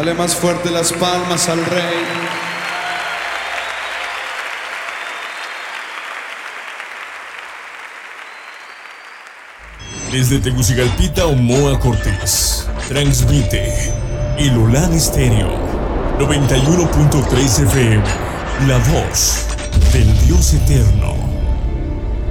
Dale más fuerte las palmas al Rey. Desde Tegucigalpita, Omoa Cortés, transmite El Olan Estéreo 91.3 FM, la voz del Dios eterno.